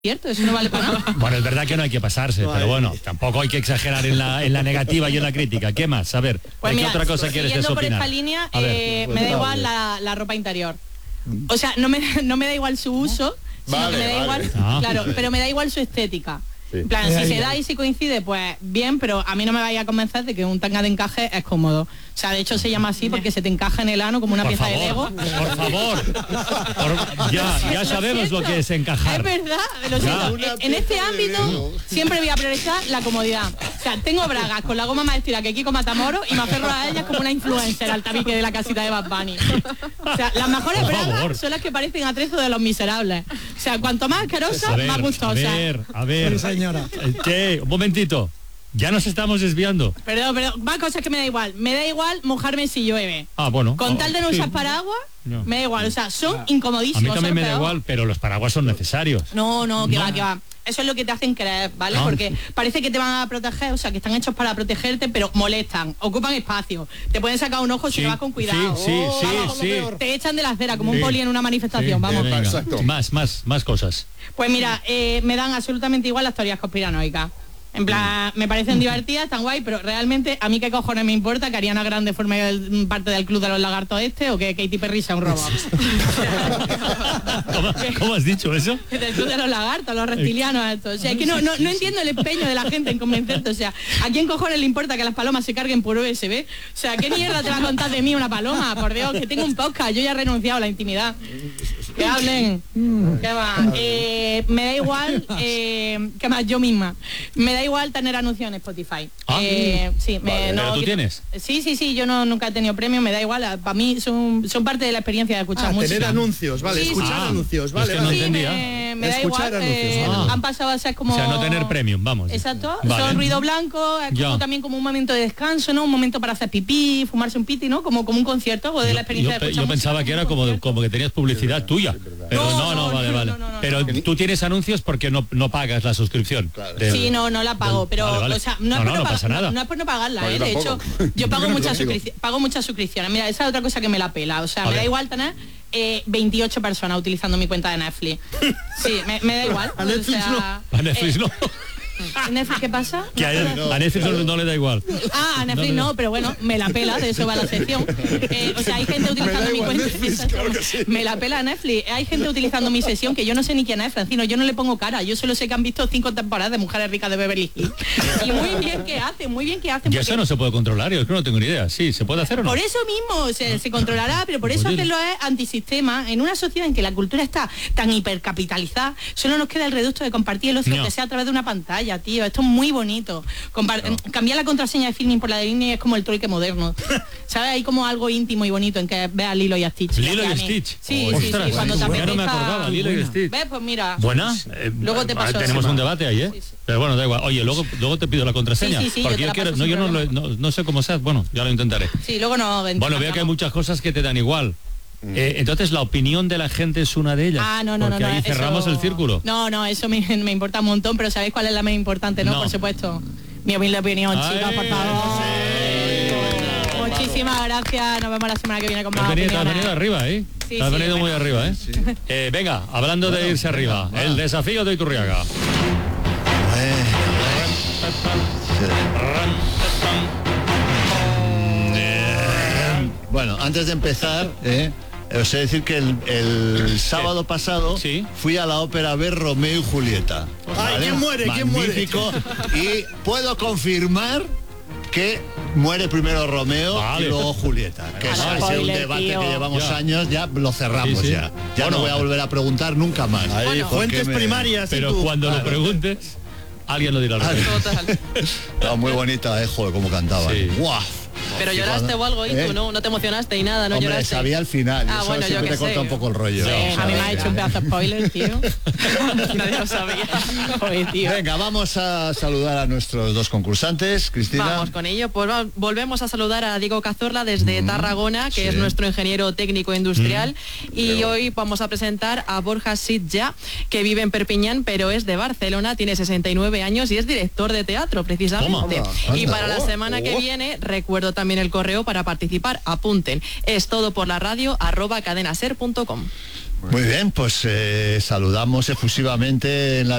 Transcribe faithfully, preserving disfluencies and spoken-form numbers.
cierto, eso no vale para nada. Bueno, es verdad que no hay que pasarse, pero bueno, tampoco hay que exagerar en la, en la negativa y en la crítica. ¿Qué más? A ver, pues ¿de mira, qué otra cosa quieres siguiendo por opinar? esta línea, A ver. eh, me da igual la, la ropa interior. O sea, no me, no me da igual su uso, sino Vale, que me da vale. igual, Ah. claro, pero me da igual su estética. Sí. En plan, si se da y si coincide, pues bien, pero a mí no me vaya a convencer de que un tanga de encaje es cómodo. O sea, de hecho se llama así porque se te encaja en el ano como una Por pieza favor, de Lego. por favor. Por- ya, ya sabemos lo que es encajar. Es verdad, lo Ya. siento. En este ámbito siempre voy a priorizar la comodidad. O sea, tengo bragas con la goma más estira que Kiko Matamoros y me aferro a ellas como una influencer al tabique de la casita de Bad Bunny. O sea, las mejores Por bragas favor. son las que parecen atrezo de Los Miserables. O sea, cuanto más asquerosas, A ver, más a gustosas. ver, a ver. Sí, señora. Eh, ¿Qué? Un momentito. Ya nos estamos desviando. Perdón, perdón, más cosas que me da igual. Me da igual mojarme si llueve. Ah, bueno. Con tal de no Sí. usar paraguas, No. me da igual. O sea, son A incomodísimos. mí también son me da peor. igual, pero los paraguas son necesarios. No, no, que No. va, que va. Eso es lo que te hacen creer, ¿vale? No. Porque parece que te van a proteger, o sea, que están hechos para protegerte, pero molestan, ocupan espacio. Te pueden sacar un ojo si Sí, no vas con cuidado. sí, sí, Oh, sí, vamos, sí. Te echan de la acera como Sí. un poli en una manifestación, Sí, vamos. venga. Exacto. Más, más, más cosas. Pues mira, eh, me dan absolutamente igual las teorías conspiranoicas. En plan, me parecen divertidas, tan guay, pero realmente a mí qué cojones me importa que Ariana Grande forme el- parte del club de los lagartos este o que Katy Perry sea un robot. ¿Cómo, cómo has dicho eso? Del club de los lagartos, los reptilianos estos. O sea, es que no, no, no entiendo el empeño de la gente en convencerte. O sea, ¿a quién cojones le importa que las palomas se carguen por U S B? O sea, ¿qué mierda te va a contar de mí una paloma? Por Dios, que tengo un podcast, yo ya he renunciado a la intimidad. Que hablen. ¿Qué va? Eh, me da igual, eh, ¿qué más? Yo misma. Me da igual tener anuncios en Spotify. Ah. Eh, sí, me, Vale. no, ¿Pero tú que- tienes? Sí, sí, sí, yo no, nunca he tenido premio, me da igual. Para mí son, son parte de la experiencia de escuchar Ah, música. tener anuncios, vale, Sí, escuchar sí. anuncios, Ah, vale, es que no vale. Sí, entendía. me, me da Escuchar igual. anuncios. eh, Ah. Han pasado a ser como... O sea, no tener premium, vamos. Exacto, Vale. son ruido blanco, es como Ya. también como un momento de descanso, ¿no? Un momento para hacer pipí, fumarse un piti, ¿no? Como, como un concierto o de Yo, la experiencia yo de pe- escuchar yo pensaba música, que era un como, concierto. como que tenías publicidad tuya. Pero No, no, no, no, vale, no, vale. no, no, no, Pero no. tú tienes anuncios porque no, no pagas la suscripción. del- Sí, no, no la pago, del- pero vale, vale. o sea, no, no, es por no, no pa- pasa nada. no es por no pagarla, Pues ¿eh? yo De hecho, tampoco. yo pago Yo muchas contigo. suscripciones, pago muchas suscripciones. Mira, esa es otra cosa que me la pela. O sea, A me ver. da igual tener eh, veintiocho personas utilizando mi cuenta de Netflix. Sí, me, me da igual. A Netflix o sea, A Netflix eh, no. Netflix, ¿qué pasa? Que a, no. a Netflix no, no le da igual. Ah, a Netflix No, no, no, no. pero bueno, me la pela, de eso va la sección. Eh, o sea, hay gente utilizando mi igual cuenta. Netflix, Exacto. claro que sí. Me la pela Netflix. Hay gente utilizando mi sesión que yo no sé ni quién es, Francino. Yo no le pongo cara. Yo solo sé que han visto cinco temporadas de Mujeres Ricas de Beverly Hills. Y muy bien que hacen, muy bien que hacen. Y porque- eso no se puede controlar, yo es que no tengo ni idea. Sí, ¿se puede hacer o no? Por eso mismo se, se controlará, pero por eso Oye. hacerlo es antisistema. En una sociedad en que la cultura está tan hipercapitalizada, solo nos queda el reducto de compartir el ocio, No. que sea a través de una pantalla, tío. Esto es muy bonito. Compar- Cambiar la contraseña de filming por la de Disney es como el trueque moderno. ¿Sabes? Hay como algo íntimo y bonito en que veas Lilo y Stitch. Lilo y a mí. Stitch. Sí, sí, Ostras, sí, cuando te ya no me apetezca- acordaba, Lilo y Stitch. ¿Ves? Pues mira. Buena. Eh, Luego te ah, paso tenemos eso. un debate ahí, ¿eh? Sí, sí. Pero bueno, da igual. Oye, luego, luego te pido la contraseña. Sí, sí, sí, porque yo te yo la quiero, paso no, sin yo no, lo- problema. no, no sé cómo sea. Bueno, ya lo intentaré. Sí, luego no. Bueno, veo que hay muchas cosas que te dan igual. Eh, entonces, la opinión de la gente es una de ellas. Ah, no, no, no. porque no, ahí eso- cerramos el círculo. No, no, eso me, me importa un montón, pero ¿sabéis cuál es la más importante? No, No. por supuesto. Mi humilde opinión, Ay, chicas, por favor. Muchísimas gracias. Nos vemos la semana que viene con Te más has venido, te has opiniones. venido arriba, ¿eh? Sí, te has sí, venido muy bueno. arriba, ¿eh? Eh, venga, hablando de irse arriba, el desafío de Iturriaga. Bueno, antes de empezar, eh, os he de decir que el, el sábado pasado Sí. fui a la ópera a ver Romeo y Julieta. Ay, ¿quién muere? ¿Quién muere? Magnífico. Y puedo confirmar que muere primero Romeo Vale. y luego Julieta. Que Ah, es, no, ese es un spoiler, debate tío. que llevamos Ya. años, ya lo cerramos Sí, sí. ya. Ya Bueno, no voy a volver a preguntar nunca más. Bueno. Porque Fuentes me- primarias y Pero tú. cuando lo Claro. preguntes, alguien lo dirá. al respecto. Total. No, muy bonita, eh, joder, cómo cantaba. Sí. ¡Guau! Pero Y lloraste cuando- o algo y ¿Eh? tú no, no te emocionaste y nada, no Hombre, lloraste. sabía al final. Ah, Eso bueno, yo siempre qué te corta sé. un poco el rollo. Sí, a mí me ha hecho un pedazo de spoiler, tío. Nadie lo sabía. Joder, tío. Venga, vamos a saludar a nuestros dos concursantes. Cristina. Vamos con ello. Pues va- volvemos a saludar a Diego Cazorla desde Tarragona, que sí. es nuestro ingeniero técnico industrial. Y hoy vamos a presentar a Borja Sitja, que vive en Perpiñán, pero es de Barcelona, tiene sesenta y nueve años y es director de teatro, precisamente. Toma. Y Anda. para la semana que viene, recuerdo también el correo para participar. Apunten. Es todo por la radio, arroba cadenaser punto com. Muy bien, pues eh, saludamos efusivamente en la